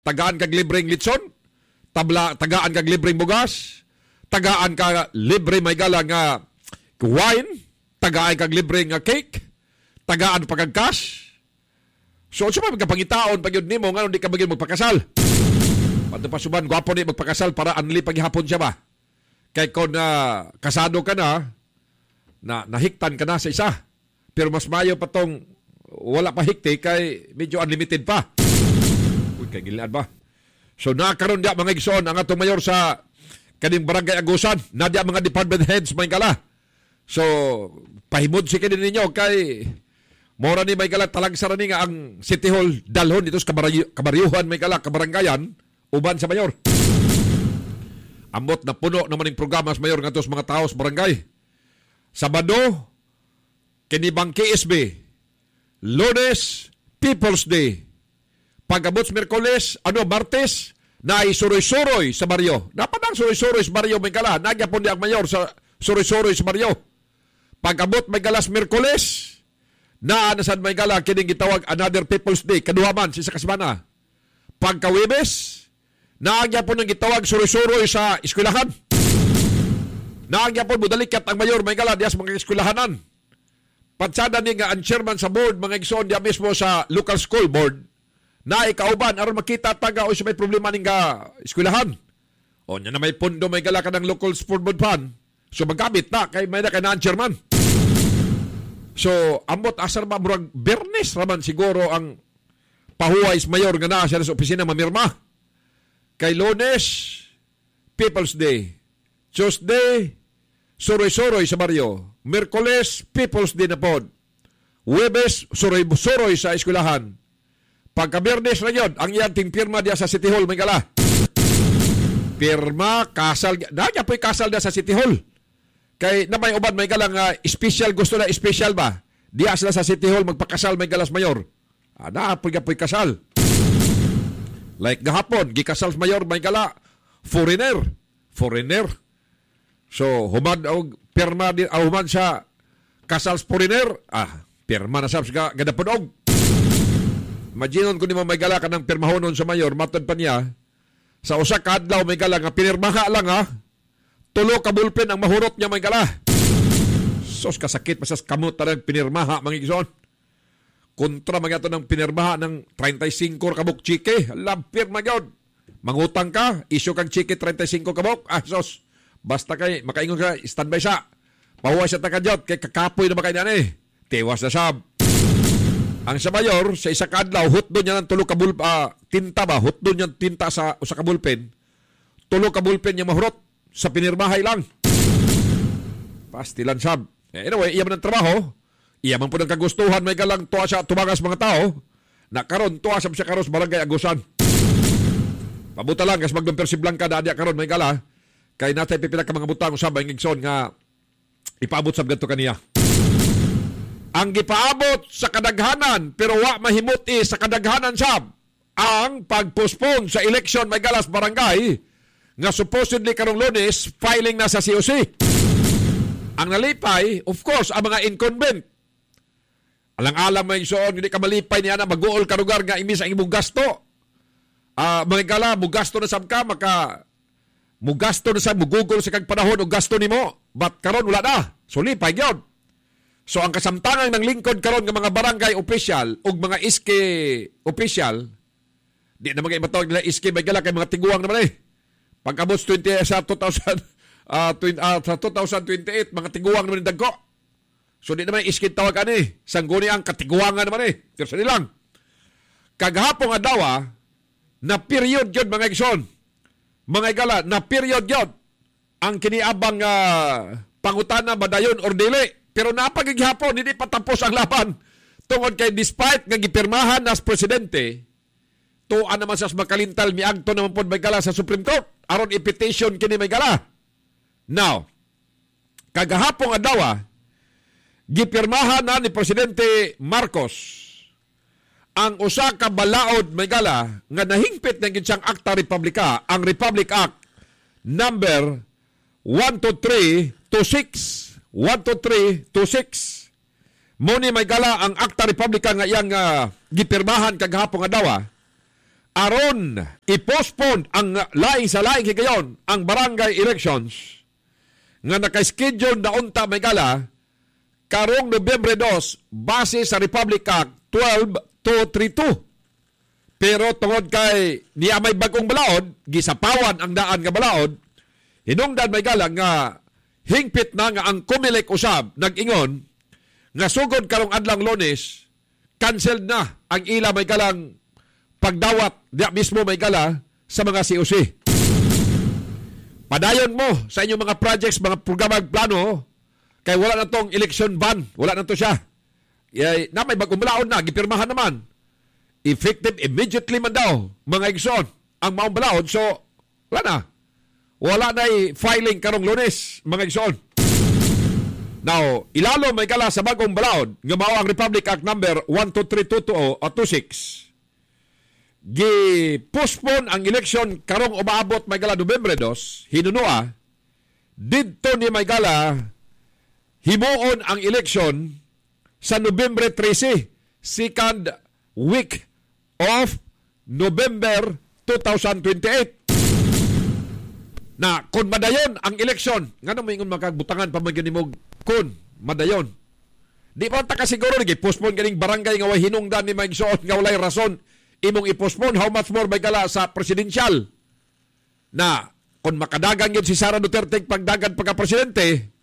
tagaan kag libreng litson, tagaan kag libreng bugas, tagaan ka libre may gala nga wine, tagaan kag libreng cake, tagaan pa kag cash. So sa mga pangitaon pag yun nimo nga di ka bagay magpakasal. Pati pasuban gwapo ni magpakasal para anli paghihapon siya ba. Kay kung kasado ka na nahiktan ka na sa isa. Pero mas mayo pa tong wala pa hikti kay medyo unlimited pa. Uy, kay gilaan ba? So nakaroon diya mga igsoon ang atong mayor sa kaning barangay Agusan. Na diya mga department heads may kala. So pahimod si kanin ninyo kay mora ni may kala talag sarani nga ang City Hall dalhon dito sa kabaryuhan may kala kabarangayan uban sa mayor. Ambot na puno naman yung programa sa mayor nga to sa mga tao sa barangay. Sabado, kinibang KSB. Lunes, People's Day. Pag-abot sa Merkoles, Martes, na suroy-suroy sa baryo. Napadang suroy-suroy sa baryo may kala. Nagyapon di ang mayor sa suroy-suroy sa baryo. Pag-abot may galas Merkoles, naanasan may kala, kining gitawag another People's Day. Kaduhaman, si Sakasmana. Pagka-Webes, nagyapon ang gitawag suroy-suroy sa eskwelahan. Nagyapon, budalikat ang mayor may kala, diya sa mga eskwelahanan. Patsada ni nga ang chairman sa board, mga igsoon diya mismo sa local school board, na ikauban, aron makita taga o sa may problema ning eskwelahan. O niya na may pundo, may gala ka ng local sport board fan. So magkabit na, kay may na ang chairman. So, ambot asar ba, murag Bernes raman siguro ang pahuway sa mayor nga na siya sa opisina mamirma. Kay Lunes, People's Day. Tuesday, suroy-suroy sa baryo. Merkoles, People's Day na pod. Huwebes, suroy-suroy sa eskwelahan. Pagka-Biyernes na yun, ang iyanting pirma diya sa City Hall, may kala. Pirma, kasal. Nagya po'y kasal diya sa City Hall. Kay na may uban, may galang special, gusto na special ba? Diya sila sa City Hall, magpakasal, may galas mayor. Po'y kasal. Like gahapon, gikasal mayor, may gala. Foreigner. So, humad og pirma din, humad sa kasal foreigner, pirma na sabs ka, ganda punog. Imaginon ko ni may gala ka ng pirmahonon sa mayor, matod pa niya, sa usa ka adlaw may gala nga pinirmaha lang tulo ka bulpen ang mahurot niya may gala. Sos kasakit masas kamot na ng pinirmaha mga igsoon. Kontra mga ito ng pinirmaha ng 35 kabuk chike, lampir magyod. Mangutang ka, isyo kang chike 35 kabuk, sos. Basta kay makaingon ka, standby siya. Pahuwa siya takadjot, kay kakapoy na makain na Tewas na sab. Ang sa mayor, sa isa kadlaw, hutdo niya ng tulo kabul, tinta ba? Hutdo niya tinta sa kabulpen. Tulo kabulpen niya mahurot sa pinirmahay lang. Pastilan sab. Anyway, iya man ang trabaho. Iya man po ng kagustuhan, may galang tuwa siya tumagas mga tao. Nakaroon, tuwa siya karos barangay Agusan. Pabuta lang, kas magdumpir si Blanca, daadya karon may gala. Kay natay pipila ka mga butang usab ang igsoon nga ipaabot sab gadto kaniya. Ang gipaabot sa kadaghanan pero wa mahimuti sa kadaghanan sab ang pagpospone sa election may galas barangay nga supposedly karong Lunes filing na sa COC. Ang nalipay, of course, ang mga incumbent. Alang-alang may igsoon, hindi ka malipay niya na mag-uol ka lugar nga imis ang imong gasto. Mga gala, mugasto na sab ka, mugasto na sa mugugol sa kag panahon o gasto nimo. But karon wala na. So lipay gyud. So ang kasamtangan ng lingkod karon ng mga barangay official ug mga iske official, di na mga ibatawag nila iske may gala kay mga tiguang naman Pagkabot sa 2028 mga tiguang naman dagko. So di naman iske tawag sangguni ang katiguangan naman Pero sa nilang kaghapon nga dawa na period gyud mga igsoon. Mga igala, na period yun ang kiniabang pangutana ba dayon or dili. Pero napagighapon, hindi patapos ang laban. Tungod kay despite nga gipirmahan as presidente, tuan naman sa makalintal, miagto naman po may gala sa Supreme Court. Aron i-petition kini may gala. Now, kagahapon adawa, gipirmahan na ni Presidente Marcos ang usa ka balaod may gala nga nahingpit ng gitsang Akta Republika, ang Republic Act number 12326. Muni may gala ang Akta Republika nga iyang gipirmahan kagahapon nga dawa. aron i-postpone ang laing sa laing higayon ang barangay elections nga naka-schedule na unta may gala karong Nobyembre 2 base sa Republic Act 12232. Pero tungod kay niya may bagong balaod, gisapawan ang daan nga balaod, hinungdan may gala nga hingpit na nga ang Comelec usab nag-ingon nga sugod karong adlang Lunes canceled na ang ila may galang pagdawat diya mismo may gala sa mga COC. Padayon mo sa inyong mga projects, mga programa, plano, kay wala na tong election ban, wala na to siya. Na may bagong balaod na, gipirmahan naman. Effective immediately man daw, mga igsoon, ang maong balaod. So, wala na. Wala na filing karong Lunes, mga igsoon. Now, ilalo may gala sa bagong balaod, nga mao ang Republic Act number 12322 o 26. Gi-postpone ang election karong umaabot may gala Nobyembre 2, hinunua, didto ni may gala himuon ang election sa Nobyembre 13, second week of November 2028. Na kung madayon ang election, nga naman yung magkabutangan pamagyanimog kung madayon. Di ba ta kasiguro, gi-postpone ganing barangay nga way hinungdan ni Mike Soon nga walay rason imong i-postpone, how much more may gala sa presidential na kung makadagan yun si Sara Duterte pagdagan pagka-presidente,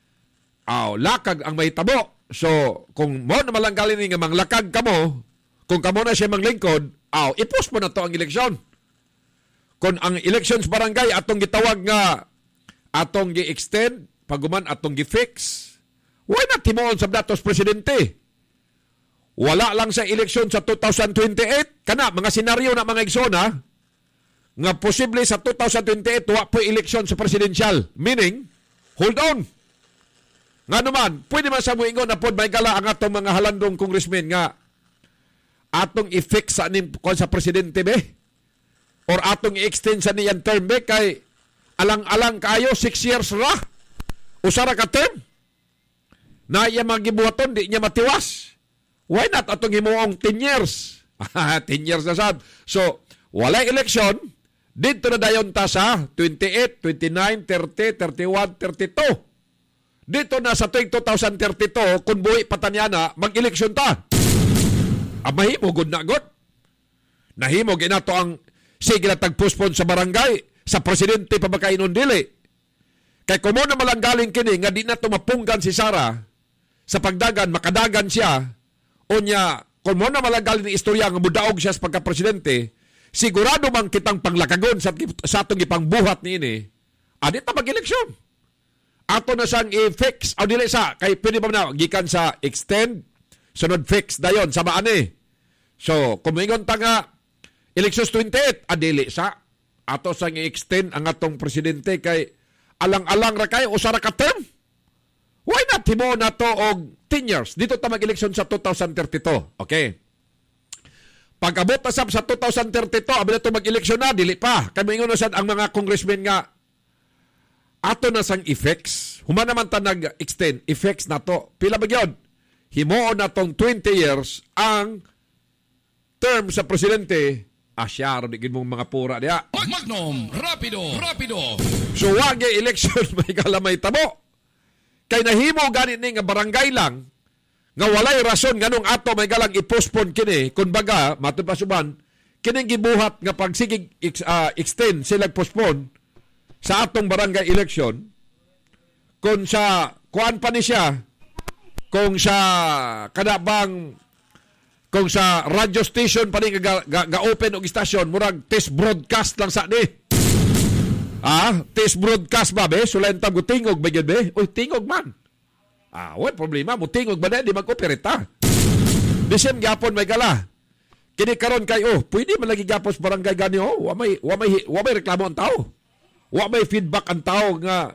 lakag ang mahitabo. So, kung mo na malanggalin nga manglakag kamo, kung kamo na siya manglingkod, i-postpone na to ang eleksyon. Kung ang elections barangay atong gitawag nga atong gi-extend, paguman atong gi-fix, why not timoon sa datos presidente? Wala lang sa eleksyon sa 2028. Kana, mga senaryo na mga igsona, nga posible sa 2028, wa po eleksyon sa presidential. Meaning, hold on. Nga naman, pwede man sa muingon na po may gala ang atong mga halandong congressmen nga atong i-fix sa presidente be? Or atong i-extend sa niyan term be? Kay alang-alang kayo, 6 years ra. Usara ka term. Na iya magibuhaton, di niya matiwas. Why not atong himuong 10 years? 10 years na sad. So, walay election, dito na dayon ta sa 28, 29, 30, 31, 32. Dito na sa tuwing 2032, kung buhi patanyana, mag-eleksyon ta. Mahimo, good na good. Nahimo, ginato ang sige na tag-postpone sa barangay, sa presidente pa makainon dili. Kay kung mo na malanggaling kini, nga di na tumapunggan si Sara, sa pagdagan, makadagan siya, unya, kung mo na malanggalin ni istorya nga mudaog siya sa pagka-presidente, sigurado man kitang panglakagon sa atong ipangbuhat ni ini, adit na mag-eleksyon. Ato na siyang i-fix, o dili sa, kay pwede ba na, gikan sa extend, sunod fix dayon sa maani. So, kung mingon ta nga, elections 28, adili sa, ato siyang i-extend ang atong presidente kay alang-alang ra kay usara ka term. Why not himo na to og 10 years? Dito ta mag-eleksyon sa 2032. Okay. Pagabot na sa 2032, abi na to mag-eleksyon na, dili pa. Kay mingon na sad ang mga congressmen nga ato na sang effects. Human naman ta nag-extend effects na to. Pila ba gyud? Himuon na tong 20 years ang term sa presidente. Asyar, digin mong mga pura diya. Magnum, rapido. So, wag election may kalamay tabo. Kay nahimo ganit ni nga barangay lang, nga walay rason nganong ato may galang i-postpone kini, kung baga, matod pa suban, kining gibuhat nga pagsigig extend sila postpone sa atong barangay election, kung sa, kuan pa ni siya, kung sa kadabang, kung sa radio station pa ni ga-open og station, murag test broadcast lang sa ni. Test broadcast ba be? Sulentam ko tingog ba yun be? Uy, tingog man. What problema? Mo tingog ba na? Di mag-operita. Di siyem gapon may gala. Kini karon kay, pwede man lagi gapos barangay gani, wa may reklamo ang tao. Wa may feedback ang tao nga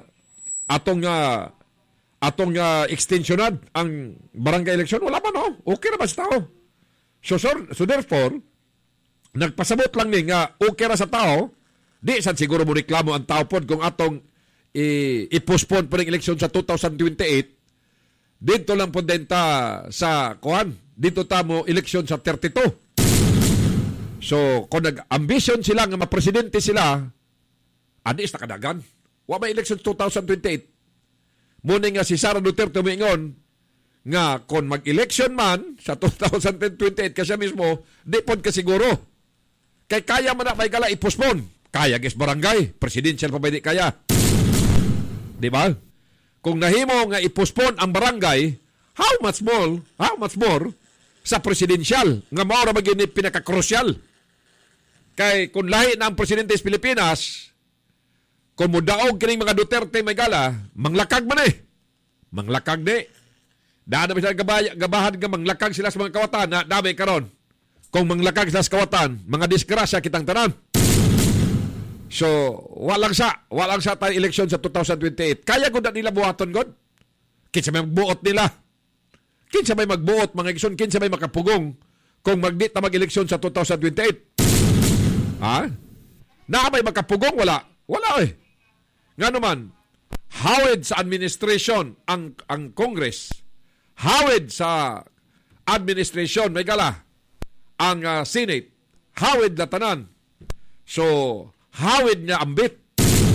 atong extensionad ang barangay election. Wala man, okay na ba sa tao? So therefore, nagpasabot lang ni nga okay ra sa tao. Di sad siguro mo reklamo ang tao pod kung atong i-postpone pa ng eleksyon sa 2028. Dito lang po din ta sa kuhan. Dito ta mo eleksyon sa 32. So, kung nag-ambition sila nga mapresidente sila, adis na kadagan. Wa may election 2028. Muna nga si Sara Duterte umingon nga kung mag-election man sa 2028 kasi mismo, di pod kasiguro. Kay kaya man na may kala i-postpone. Kaya guys barangay, presidential pa ba di kaya? Di ba? Kung nahimo nga i-postpone ang barangay, how much more sa presidential nga mao ra magini pinaka-crucial. Kay kung lahi na ang presidente sa Pilipinas, kung mudaog kining mga Duterte may gala, manglakag man eh. Manglakag di. Daan na sila gabahan nga manglakag sila sa mga kawatan na dami karon. Kung manglakag sila sa kawatan, mga disgrasya kitang tanan. So, walang sa tayo eleksyon sa 2028. Kaya ko na nila buhaton, God? Kinsa may magbuot nila. Kinsa may magbuot, mga eleksyon, kinsa may makapugong kung magdi na mag-eleksyon sa 2028. Ha? Na may makapugong? Wala. Wala eh. Nga naman, hawid sa administration ang Congress. Hawid sa administration, may gala, ang Senate. Hawid na tanan. So, hawid na ang bit.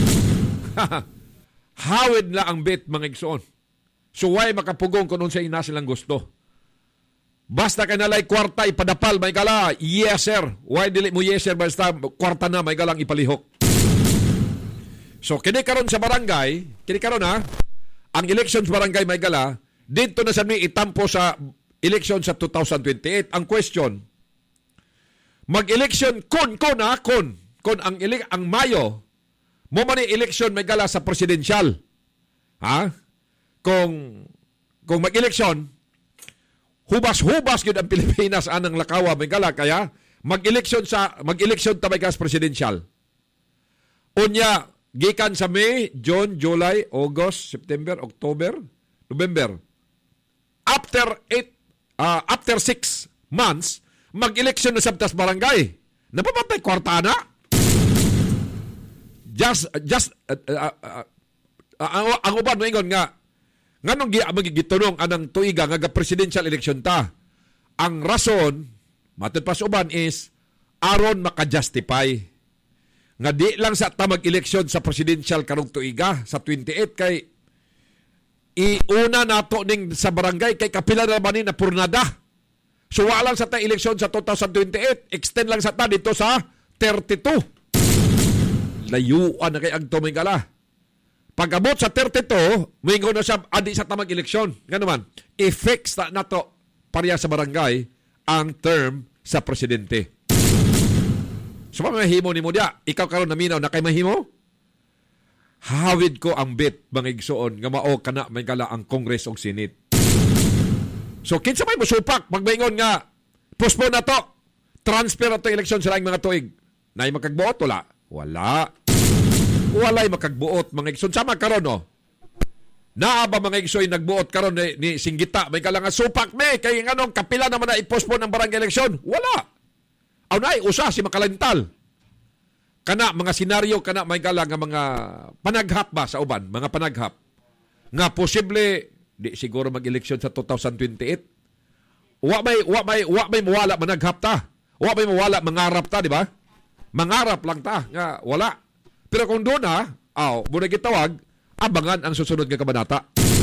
Hawid na ang bit, mga igsoon. So, why makapugong kung sa ina silang gusto? Basta ka nalay kwarta ipadapal, may gala, yes sir. Why dili mo yes sir, basta kwarta na, may galang ipalihok. So, kini karon sa barangay, ang elections barangay, may gala, dito na sa mi itampo sa election sa 2028. Ang question, mag-election kung ang Mayo, mo man election may gala sa presidential. Ha? Kung mag-election, hubas-hubas yun ang Pilipinas anang lakawa may gala, kaya mag-election ta may gas presidential. Unya, gikan sa May, June, July, August, September, October, November. After 6 months, mag-election na sabtas barangay. Napapatay kwarta na. Ang uban mo ingon nga, nganong magigitunong anang tuiga nga presidential election ta. Ang rason, matod pa sa uban is, aron maka-justify. Nga di lang sa ta mag-election sa presidential karong tuiga, sa 28, kay iuna nato ning sa barangay kay kapila na ba ni na purnada. So wala lang sa ta eleksyon sa 2028, extend lang sa ta dito sa 32. Layuan na kay agto may gala. Pag-abot sa 32, mingon na siya adi sa ta mag-eleksyon. Nga naman, i-fix na nato pareha sa barangay ang term sa presidente. So mahimo ni mo dia, ikaw karon naminaw na kay mahimo? Hawid ko ang bit, mga igsoon, nga mao kana may gala ang Congress o Senate. So, kinsa may musupak, magbaingon nga, postpone na to, transfer na to eleksyon sa laing mga tuig. Naay makagbuot, wala? Wala. Walay makagbuot, mga igsoon. Sama karon no? Naa ba mga igsoon nagbuot karon ni Singgita, may gala nga supak me, kay anong kapila naman na i-postpone ang barangay eleksyon? Wala. Aw naay usa si makalantal. Kana mga senaryo kana may gala nga mga panaghap ba sa uban, mga panaghap nga posible di siguro mag-eleksyon sa 2028. Wa may mawala managhap ta. Wa may mawala mangarap ta, di ba? Mangarap lang ta nga wala. Pero kung doon muna gitawag, abangan ang susunod nga kabanata.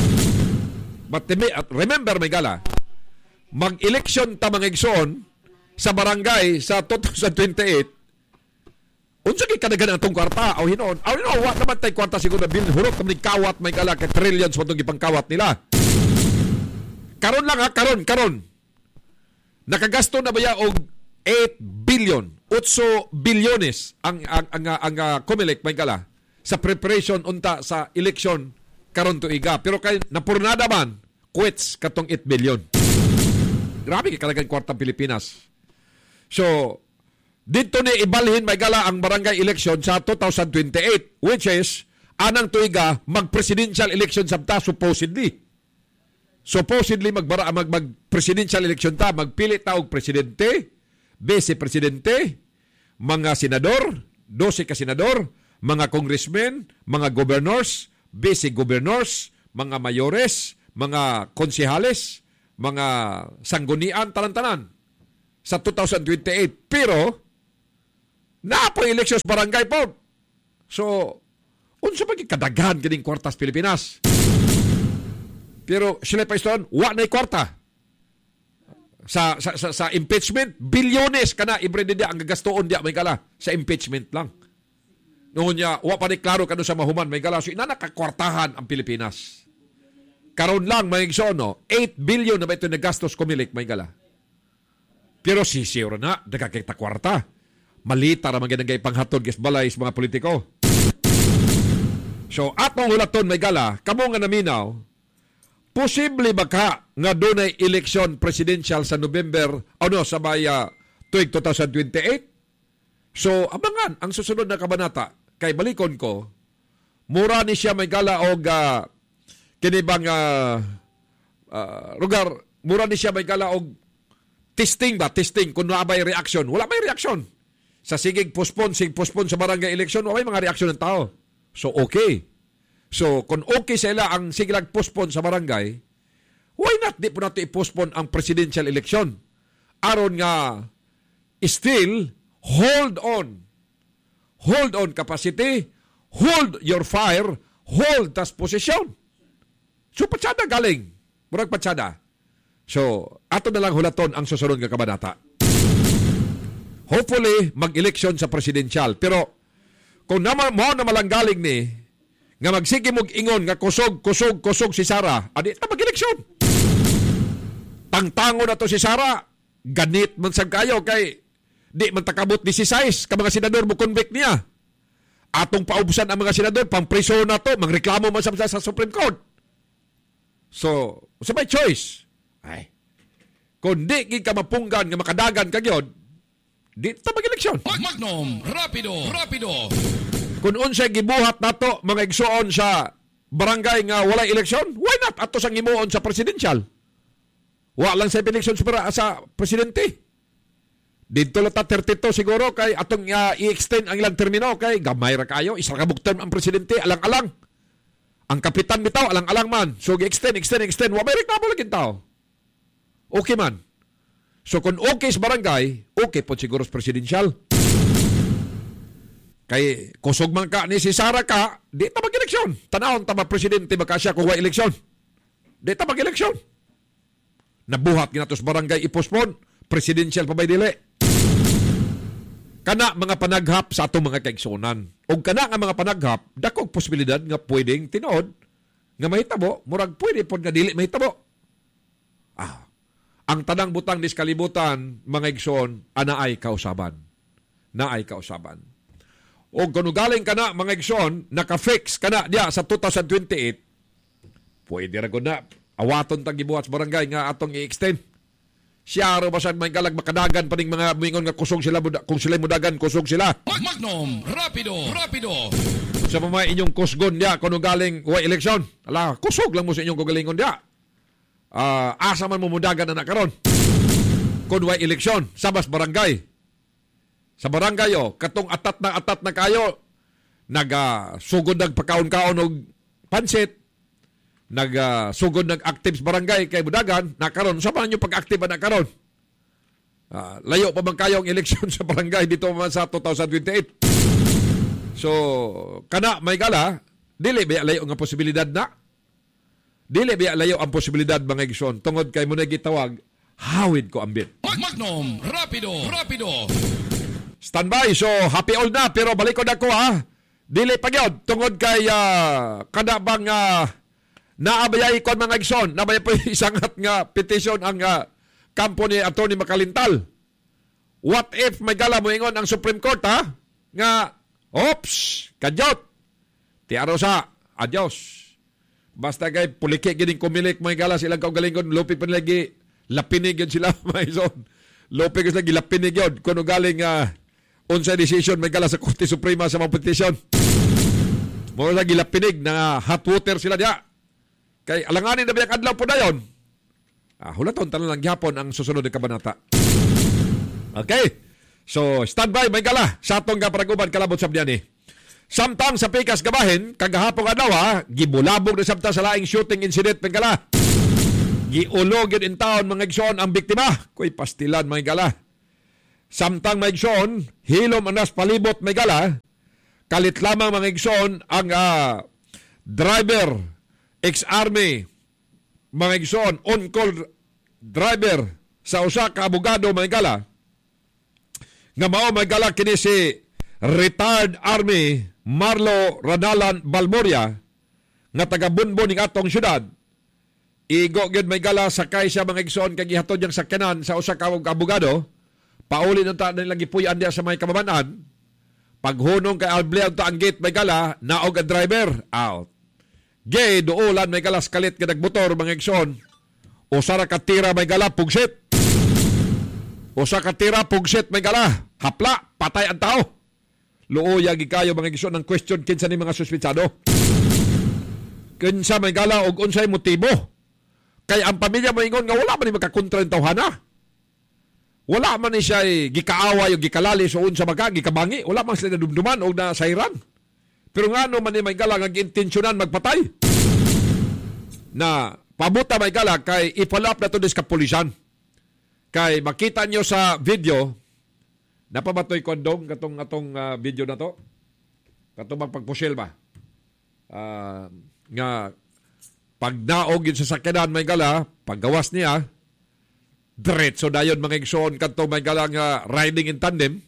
But remember may gala, mag-eleksyon ta mga igsoon sa barangay sa 2028. Unsa kay kadagan atong kwarta aw hinon wa naman tay kwarta siguro bil hurot tamig kawat may kala ka trillions watong gipangkawat nila. Karon lang karon nakagasto na baya og 8 bilyones ang COMELEC may kala sa preparation unta sa election karon tuiga, pero kay napurnada man quits katong 8 billion. Grabe kay kadagan kwarta Pilipinas. So dito ni ibalhin may gala ang barangay election sa 2028, which is anang tuiga mag-presidential election sabta supposedly. Supposedly mag-presidential election ta, magpili ta og presidente, vice-presidente, mga senador, 12 ka senador, mga congressmen, mga governors, vice-governors, mga mayores, mga konsehales, mga sanggunian, tanan-tanan sa 2028. Pero Napo eleksyon sa barangay po. So, unsa ba kadaghan kining kwarta sa Pilipinas? Pero sila pa iston, wa na'y kwarta. Sa impeachment, bilyones kana ibredida ang gagastoon dia may kala sa impeachment lang. Noon niya, wa pa ni klaro kano sa mahuman may kala. So, inanakakwartahan ang Pilipinas. Karon lang may no, 8 billion na ba ito nagastos kumilik may kala. Pero sisiro na, nagkakita kwarta. Malita ra magandang panghatod gis balay sa mga politiko. So, atong hulaton may gala, kamo nga naminaw, posible ba ka nga dunay eleksyon presidential sa November, sa baya tuig 2028? So, abangan, ang susunod na kabanata, kay balikon ko, mura ni siya may gala og kinibang lugar, mura ni siya may gala og testing kung naabay reaksyon. Wala may reaksyon. Sa sigig postpone sa barangay eleksyon, wala may mga reaksyon ng tao. So, okay. So, kung okay sila ang siglag postpone sa barangay, why not di po natin i-postpone ang presidential election? Aron nga, still, hold on. Hold on capacity, hold your fire, hold tas posisyon. So, patsada galing. Murag patsada. So, ato na lang hulaton ang susunod nga kabanata. Hopefully, mag-eleksyon sa presidential. Pero, kung mo na malanggaling ni, nga magsige mong ingon nga kusog si Sara, adi ta mag-eleksyon. Tangtango na to si Sara, ganit man sab kayo kay di man takabot 16 ka mga senador mo convict niya. Atong paubsan ang mga senador, pampriso na to, mangreklamo man sa Supreme Court. So, sa may choice. Ay, kung di ka mapunggan nga makadagan kagyod, di ta mag-eleksyon. Magnum, rapido. Kung unsay gibuhat nato mga igsuon sa barangay nga walay eleksyon, why not ato sang gimuon sa presidential? Wa lang sa eleksyon sa presidente. Dito lata 32 siguro kay atong i-extend ang ilang termino kay gamay ra kayo, isa ka term ang presidente alang-alang. Ang kapitan bitaw alang-alang man. So gi-extend, wa may reklamo lagi tao. Okay man. So kung okay sa barangay, okay po siguro sa presidential. Kay kusog man ka ni si Sara ka, di ta mag-eleksyon. Tanawon ta ba presidente baka siya kung wa eleksyon? Di ta mag-eleksyon. Nabuhat ginatos barangay i-postpone, presidential pa bay dili. Kana mga panaghap sa atong mga kaigsunan. Og kana nga mga panaghap, dakog posibilidad nga pwedeng tinuod nga mahitabo, murag pwede pod nga dili mahitabo. Ang tanang butang diskalibutan, mga igsoon, naay kausaban. O kung galing ka na, mga igsoon, naka-fix ka na diya sa 2028, pwede rin ko na, awaton tang gibuhat sa barangay nga atong i-extend. Siya ro basan may galag makadagan pa ning mga mingon nga kusog sila, kung sila mudagan, kusog sila. Magnum, rapido. Sa mga inyong kusgon diya, kung galing wa eleksyon, kusog lang mo sa inyong kugalingon diya. Asa man mumudagan na karon. Kung way eleksyon, sabas barangay. Sa barangay katong atat na kayo, sugod nag pagkaon-kaon og pansit, sugod nag active sa barangay kay budagan, na karon sa man yung pag-active na karon. Layo pa man kayo ang eleksyon sa barangay dito man sa 2028. So, kana may gala, dili ba layo nga posibilidad na? Dili biya layo ang posibilidad mga igsoon tungod kay mo na gitawag hawid ko ambit. Magnum, rapido. Standby, so happy all na pero balikod ako Dili pa gyud tungod kay kada bang naabayay kon mga igsoon, nabay po isangat nga petition ang kampo ni Atty. Makalintal. What if may gala mo ingon ang Supreme Court nga kadyot. Ti arosa, adios. Basta kay puliki gining kumilik may gala silang kaugalingon lupi pa lagi lapinig yun sila may zone. Lupi ko lagi lapinig yun kuno galing unsa decision may gala sa Korte Suprema sa mga petition. Mo lagi lapinig na hot water sila diya. Kay alanganin na biyang adlaw po dayon. Hulaton tanan lang gyapon ang susunod na kabanata. Okay. So standby may gala sa atong kaparaguban kalabot sabdian ni. Samtang sa Pikas Gabahin, kagahapong adlaw gibulabog na sabta sa laing shooting incident pengala. Giulog yun in town mga igsoon ang biktima. Kuy pastilan mga gala. Samtang may igsoon, hilom anas palibot may gala, kalit lamang mga igsoon ang driver, ex-army, mga igsoon, on-call driver sa usa ka abogado may gala, nga mao may gala kini si retired Army Marlo Ranalan Balmoria, nga taga-Bunbon ning atong syudad. Igo gyud may gala sakay siya mga igsoon kay gihatod yang sakyanan sa usa ka abogado. Pauli nung nilang gipuy-an diya sa may kamabanan. Paghunong kay Albleon ta ang gate may gala, naog ang driver, out. Gay, duulan may gala, skalit ka nagmotor mga igsoon. Usa ra ka tira may gala, pugsit. Usa ka tira, pugsit may gala. Hapla, patay ang tao. Luoya gikayo mga igsoon ng question kinsa ni mga suspitsado. Kinsa may gala og unsay motibo. Kay ang pamilya moingon nga wala man ni makakontra ng tawhana. Wala man ni siya gikaaway o gikalali so unsa baka gikabangi, wala man sila nadumduman o nasayran. Pero ngano man ni may gala nga giintensyonan magpatay. Na pabuta may gala kay ipalap na to dis kapulisan. Kay makita nyo sa video, napabatoy kondong atong video na to. Katong magpagpusil ba? Nga pagdaog yun sa sakyanan may gala, paggawas niya, diretso dayon mga igsoon kanto may gala nga riding in tandem,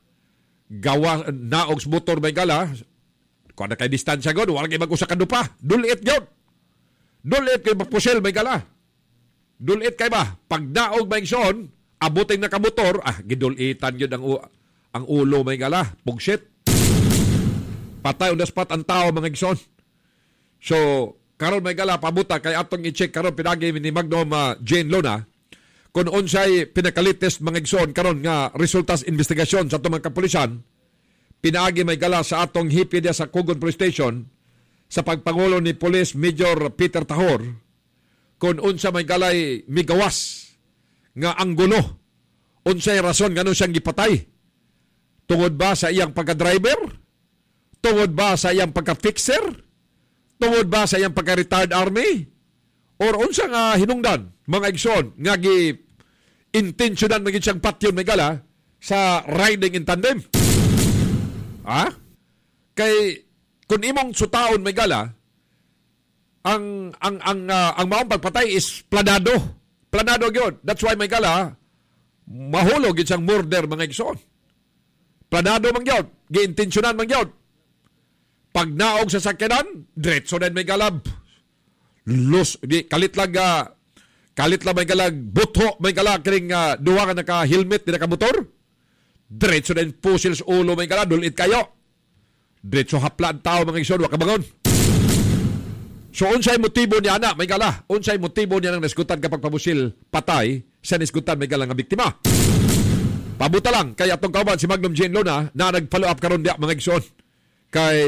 naog sa motor may gala, kung na kay distansya god, wala kayo mag-usa kadupa, dulit yun. Dulit kayo magpusil may gala. Dulit kayo ba? Pagdaog may igsoon, abuting na kamotor, gidulitan yun ang ulo may gala, pugsit. Patay on the spot ang tao mga igsoon. So, karon may gala pabuta kay atong i-check karon pinagi ni Magnum Jane Luna kung unsay pinakalites mga igsoon karon nga resultas investigasyon sa atong mga kapulisan. Pinaagi may gala sa atong hipi dia sa Kugon Police Station sa pagpangulo ni Police Major Peter Tahor kung unsa may galay migawas nga anggulo, unsay rason ngano siyang gipatay. Tungod ba sa iyang pagka-driver? Tungod ba sa iyang pagka-fixer? Tungod ba sa iyang pagka-retired army? Or unsa nga hinungdan, mga igsoon, nga gi-intensyonan maging siyang patyon may gala sa riding in tandem? Kay, kung imong sutaon may gala, ang maong pagpatay is planado. Planado yun. That's why may gala, mahulog yun siyang murder mga igsoon. Planado mang yun. Gi-intensyonan mang yun. Pag naog sa sakyanan, diretso din may galab. Kalit lang may galag, butho may galag, kring duwa ka naka-helmet, di naka-motor. Diretso din pusil sa ulo may galag, dulit kayo. Diretso hapla ang tao mga igsoon, wakabangon. So, unsay motibo niya na, may gala. Unsay motibo niya nang nasgutan kapag pamusil patay, sa nasgutan may gala nga biktima. Pabuta lang, kaya atong kauban si Magnum Jane Luna na nag-follow up karon diya mga igsoon. Kay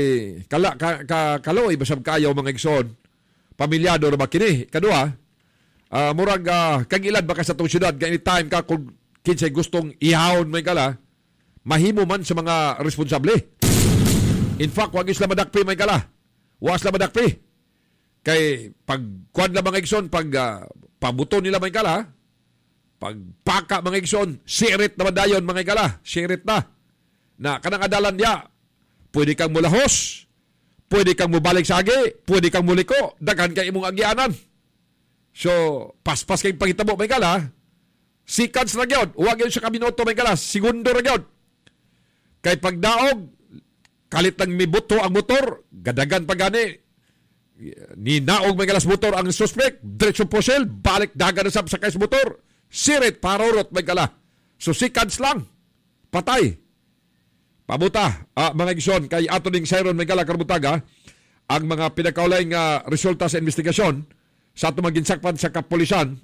kaloy basab kayo mga igsoon, pamilyado ra makini kadua, murag kag-ilan ba ka sa tong syudad kay anytime ka kung kinsay gustong ihawon may gala, mahimo man sa mga responsable. In fact, wag isla madakpi may gala, was la madakpi kay pag kuan la mga igsoon, pag pabuto nila may gala, pag paka mga igsoon, sirit na dayon mga gala, sirit na kanang adalan dia. Pwede kang mulahos, pwede kang mubalik sa agi, pwede kang muliko, daghan kay imong agianan. So, paspas kay pagitabo may gala, seconds na gyud, huwag yun sa kaminoto may gala, segundo na gyud. Kay pagdaog, kalit lang mibuto ang motor, gadagan pa gani, ni naog may galas motor ang suspect, diretso pusil, balik dagan na sa kay motor, sirit, parorot may gala. So, seconds lang, patay. Pabuta, mga igsoon, kay ato ding Siron may gala karbutaga, ang mga pinakaulay nga resulta sa investigasyon sa ato maginsakpan sa kapulisan,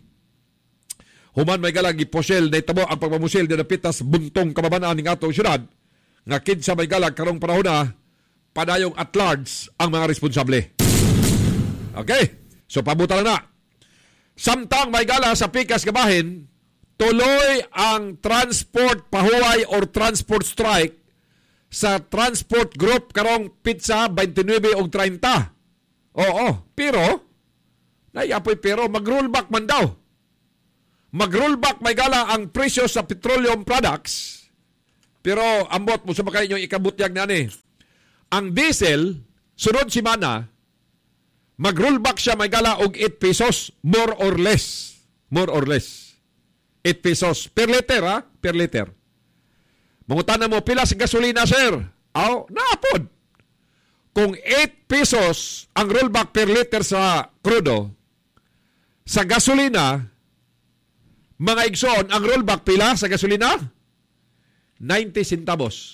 human may gala giposel na itabo ang pagmamusil na napitas buntong kababanaan ng atong syudad, nga kinsa may gala karong panahon na padayong at large ang mga responsable. Okay? So pabuta lang na. Samtang may gala sa pikas kabahin, tuloy ang transport pahuway or transport strike sa transport group karong pizza 29 o 30. Oo, pero mag-rollback man daw. mag-rollback may gala ang presyo sa petroleum products. Pero ambot mo sa makay nyo ikabutyag na ni. Ang diesel, sunod simana, mag-rollback siya may gala og 8 pesos, more or less. More or less. 8 pesos per liter, ha? Per liter. Mangutana mo, pila sa gasolina, sir? Aw, naapod. Kung 8 pesos ang rollback per liter sa crudo, sa gasolina, mga igsoon, ang rollback pila sa gasolina? 90 centavos.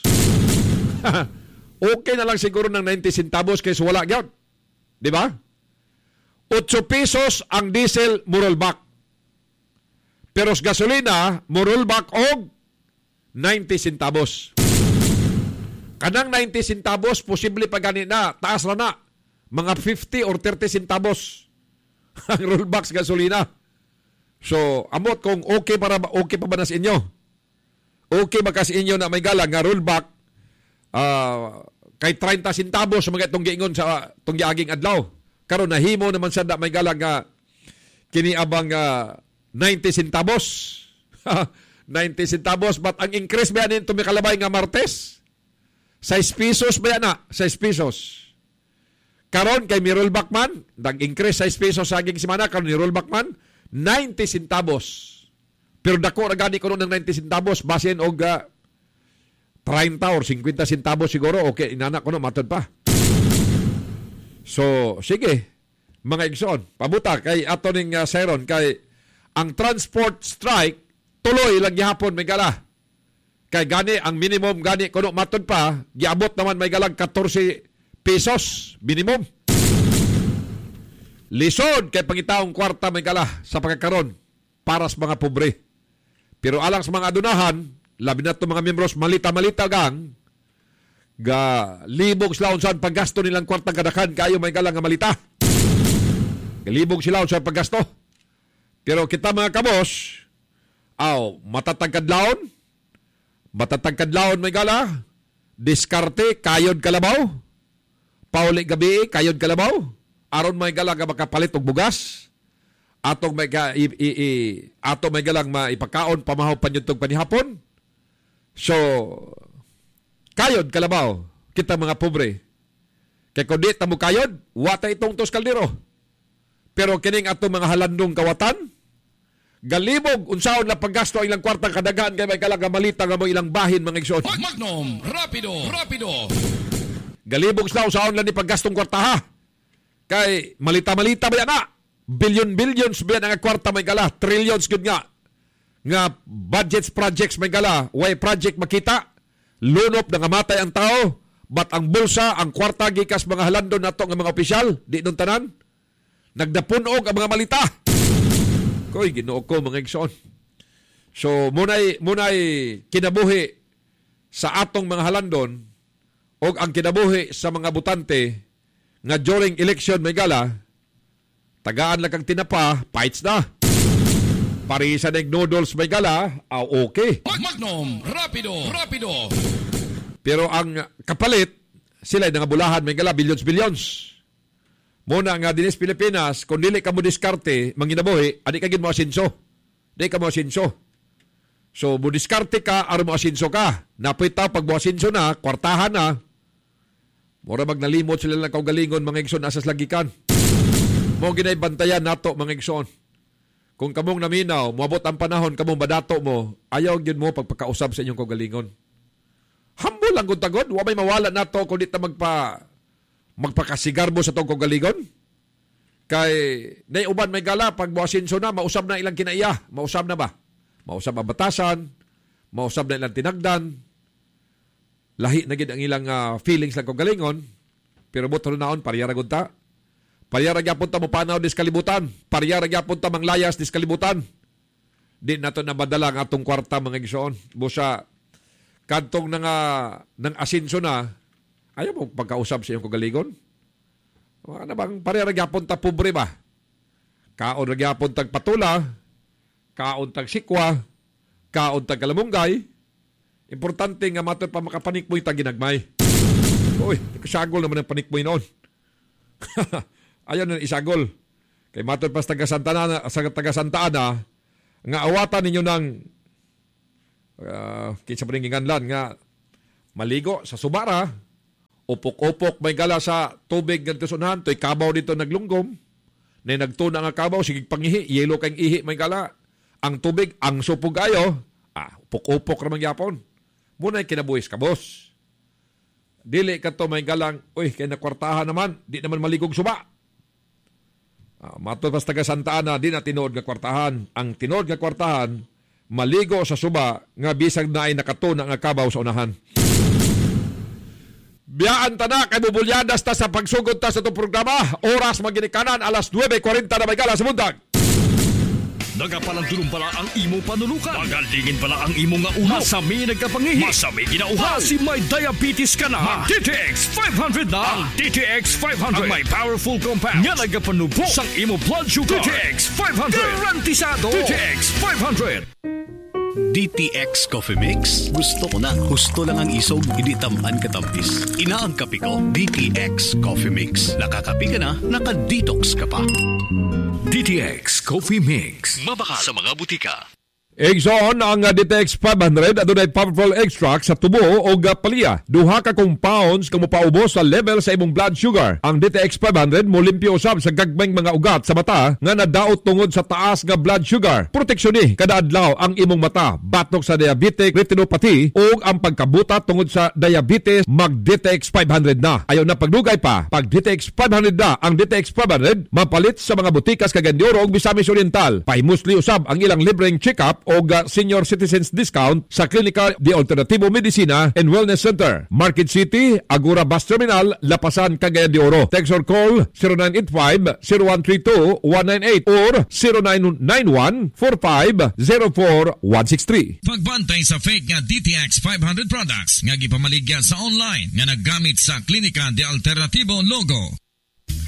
Okay na lang siguro ng 90 centavos kaysa wala gyud. Di ba? 8 pesos ang diesel mo rollback. Pero sa gasolina, mo rollback og 90 centavos. Kanang 90 centavos, posible pa gani na, taas na na. Mga 50 or 30 centavos ang rollback sa gasolina. So, amot kung okay pa ba na sa inyo? Okay ba kasi inyo na may gala nga rollback kay 30 centavos sa mga itong giingon sa itong giaging adlaw. Karon nahimo naman sa may gala nga kiniabang 90 centavos. 90 centavos, but ang increase ba yan itong may kalabay nga Martes? 6 pesos ba yan na? 6 pesos. Karon kay mi rollback man, nag-increase 6 pesos sa aging semana, karon ni rollback man, 90 centavos. Pero dako ra gani ko ng 90 centavos basin og 30 or 50 centavos siguro. Okay, inana ko no matod pa. So, sige. Mga igsoon, pabuta kay ato ning Siron kay ang transport strike tuloy lang gihapon may gala. Kay gani ang minimum gani kuno matod pa, giabot naman may galang 14 pesos minimum. Lisod kay pangitaong kwarta may gala sa pagkakaron para sa mga pobre. Pero alang sa mga adunahan, labi na ito mga membros malita-malita gang, ga libog sila unsan paggasto nilang kwartang kadakan kayo may galang nga malita. Galibog sila unsan paggasto. Pero kita mga kabos, matatag kadlawon may gala, diskarte, kayod kalabaw, pauli gabi, kayod kalabaw, aron may gala nga makapalit og bugas, atong may galang maipakaon pamahaw panyudtog panihapon. So, kayod kalabaw, kita mga pobre. Kay kung di tamo kayod, wata itong tos kaldero. Pero kining atong mga halandong kawatan, galibog unsaon na paggasto ang ilang kwartang kadagaan kay may galang malita nga mo ilang bahin mga igsoon. Magnum, rapido. Galibog sila unsaon lang ni paggastong kwarta ha. Kay malita-malita ba yan na? Billions ba yan ang kwarta may gala? Trillions good nga. Nga budgets, projects may gala. Way project makita. Lunop na ngamatay ang tao. But ang bulsa, ang kwarta gikas mga halandon nato ng mga opisyal, di nun tanan. Nagdapunog ang mga malita. Koy, ginoo ko mga igsoon. So, munay kinabuhi sa atong mga halandon o ang kinabuhi sa mga butante nga during election may gala, tagaan lang kang tinapa, fights na. Parisa na noodles may gala, okay. Magnum, rapido. Pero ang kapalit, sila nga bulahan may gala, billions. Muna nga dinis Pilipinas, kung dili ka mo diskarte, manginabuhi, adi ka gin mo asinso. Di ka mo asinso. So, mo diskarte ka, aron mo asinso ka. Napita, pag mo asinso na, kwartahan na, mura magnalimot sila lang kaugalingon, mga igsoon, asas lagikan. Mo ginay bantayan nato, mga igsoon. Kung kamong naminaw, muabot ang panahon, kamong badato mo, ayaw yun mo pagpakausap sa inyong kaugalingon. Humble ang guntagod, wabay mawala nato kung di ta magpakasigarbo sa itong kaugalingon. Kay, naiuban may gala, pag buasinso na, mausap na ilang kinaiya. Mausap na ba? Mausap ang batasan, mausap na ilang tinagdan, lahi na gid ang ilang feelings lang kaugalingon, pero buto naon, pariyara gunta. Pariyara gyapon ta mo panaw diskalibutan. Pariyara gyapon ta manglayas diskalibutan. Di nato na madala ang atong kwarta mga igsoon. Busa kantong nang asinso na, ayaw mo pagkausap sa iyong kagalingon. Ano bang pariyara gyapon ta pobre ba? Kaon ra gyapon tag patula, kaon tag sikwa, kaon tag kalamunggay. Importante nga matod pa makapanikmoy tag ginagmay. Uy, kasagol naman ang panikmoy noon. Ayaw na isagol. Kay matod pa sa taga Santa Ana, nga awatan ninyo ng kinsa man nginganlan nga maligo sa subara, upok-upok may gala sa tubig ngadto sunahan, toy kabaw dito naglunggom, na nagtuna nga kabaw, sige pangihi, yelo kang ihi may gala. Ang tubig, ang supog ayo, upok-upok ramang yapon. Muna kinabuhis ka, boss. Dili ka to may galang, uy, kaya nakwartahan naman, di naman maligog suba. Matod pas taga Santa Ana, di na tinood nga kwartahan. Ang tinood nga kwartahan, maligo sa suba, nga bisag na ay nakatuna nga kabaw sa unahan. Biyaan ta na, kay bubulyadas ta sa pagsugod ta sa itong programa. Oras maginikanan, alas 9:40 na may gala sa bundag. Nagapalang pala ang imo panulukan. Magalingin pala ang imo nga ulo. Masami nagkapangihi. Masami ginauhaw. Si may diabetes ka na. Mag-DTX 500 na. Ang DTX 500. Ang may powerful compounds. Nga nagapanubo sang imo blood sugar. DTX 500. Garantisado. DTX 500. DTX Coffee Mix. Gusto ko na. Husto lang ang isog, hindi tamaan katampis. Inaang kape ko, DTX Coffee Mix. Nakakape ka na, naka-detox ka pa. DTX Coffee Mix. Mabaka sa mga butika. Exxon ang DTX 500 adunay powerful extract sa tubo o palya. Duha ka compounds kung mapaubos sa level sa imong blood sugar. Ang DTX 500 mo limpyo usab sa gagmayng mga ugat sa mata nga nadaot tungod sa taas nga blood sugar. Proteksyon ni kada adlaw ang imong mata batok sa diabetic retinopathy o ang pagkabuta tungod sa diabetes. Mag DTX 500 na. Ayaw na pagdugay pa. Pag DTX 500 na ang DTX 500 mapalit sa mga butikas Cagayan ug Misamis Oriental. Pahimusli usab ang ilang libreng check-up o senior citizens discount sa Klinika de Alternativo Medicina and Wellness Center, Market City, Agora Bus Terminal, Lapasan, Cagayan de Oro. Text or call 0985-0132-198 or 0991-4504-163. Pagbantay sa fake nga DTX 500 products nga gipamaligya sa online nga naggamit sa Klinika de Alternativo logo.